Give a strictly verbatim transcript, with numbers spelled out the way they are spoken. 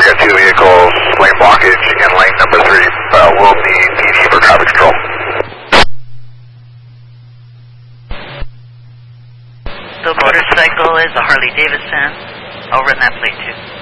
got two vehicles, lane blockage in lane number three. Uh, we'll need P D for traffic control. The motorcycle is a Harley Davidson. Over in that plate too.